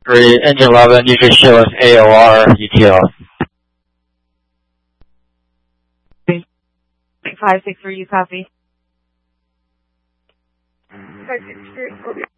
engine 11, you just show us AOR UTL. 563, you copy? 563.